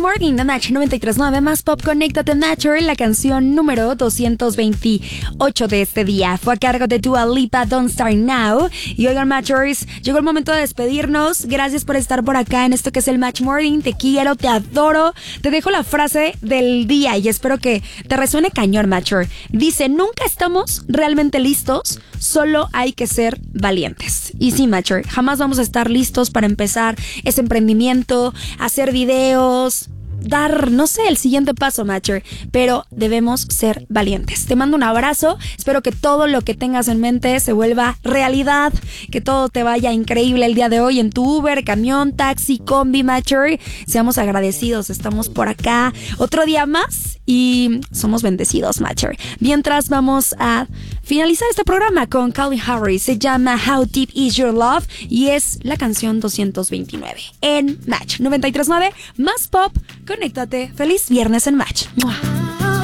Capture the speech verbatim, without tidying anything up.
Morning de Match noventa y tres punto nueve, más pop, conéctate Matcher, la canción número doscientos veintiocho de este día. Fue a cargo de Dua Lipa, Don't Start Now. Y oigan, Matchers, llegó el momento de despedirnos. Gracias por estar por acá en esto que es el Match Morning. Te quiero, te adoro. Te dejo la frase del día y espero que te resuene cañón, Matcher. Dice, nunca estamos realmente listos, solo hay que ser valientes. Y sí, Matcher, jamás vamos a estar listos para empezar ese emprendimiento, hacer videos, dar, no sé, el siguiente paso, Matcher, pero debemos ser valientes. Te mando un abrazo, espero que todo lo que tengas en mente se vuelva realidad, que todo te vaya increíble el día de hoy en tu Uber, camión, taxi, combi, Matcher. Seamos agradecidos, estamos por acá otro día más y somos bendecidos, Matcher. Mientras vamos a finalizar este programa con Calvin Harris, se llama How Deep Is Your Love y es la canción doscientos veintinueve en Match noventa y tres punto nueve, más pop. Conéctate. Feliz viernes en Match. ¡Mua!